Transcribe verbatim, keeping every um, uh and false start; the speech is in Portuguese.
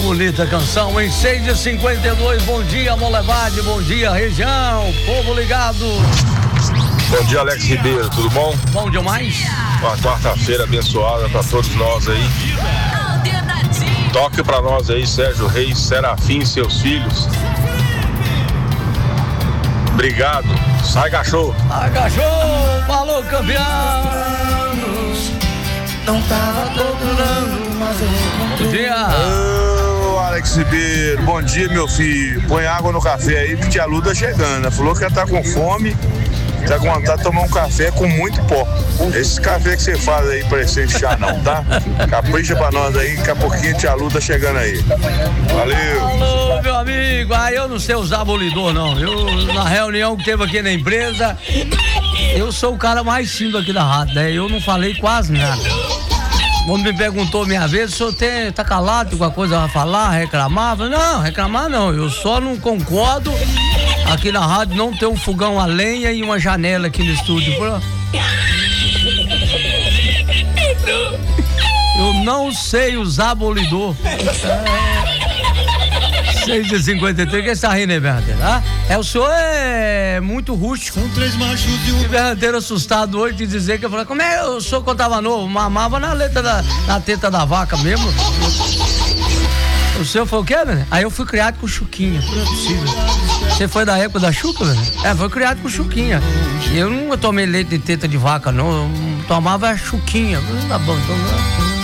bonita canção, em seis e cinquenta e dois. Bom dia, Molevade, bom dia, região, povo ligado. Bom dia, Alex Ribeiro, tudo bom? Bom demais. Uma quarta-feira abençoada para todos nós aí. Toque para nós aí, Sérgio Reis, Serafim e seus filhos. Obrigado. Sai, cachorro. Sai, cachorro. Falou, campeões. Não tava procurando, mas eu encontrei. Bom dia. Ô, Alex Ribeiro, bom dia, meu filho. Põe água no café aí, que tia Lu tá chegando. Ela falou que ela tá com fome, tá com vontade de tomar um café com muito pó. Esse café que você faz aí, parecendo chá não, tá? Capricha pra nós aí, daqui a pouquinho a tia Lu tá chegando aí. Valeu. Alô, meu amigo. Ah, eu não sei usar abolidor, não. Eu, na reunião que teve aqui na empresa, eu sou o cara mais simples aqui da rádio, né? Eu não falei quase nada. Quando me perguntou minha vez, o senhor tem, tá calado, tem alguma coisa a falar, reclamar? Eu falei, não, reclamar não, eu só não concordo aqui na rádio não ter um fogão a lenha e uma janela aqui no estúdio. Eu não sei usar abolidor. seis e cinquenta e três, quem está rindo aí, Bernardeiro? Ah, é, o senhor é muito rústico. São três machos e um. E Bernardeiro assustado hoje de dizer que eu falei, como é o senhor quando tava novo? Mamava na letra da, na teta da vaca mesmo. O senhor foi o quê, velho? Aí eu fui criado com chuquinha, não é possível. Você foi da época da chuca, velho? É, foi criado com chuquinha. Eu não tomei leite de teta de vaca, não. Eu tomava chuquinha. Não tá bom, então não.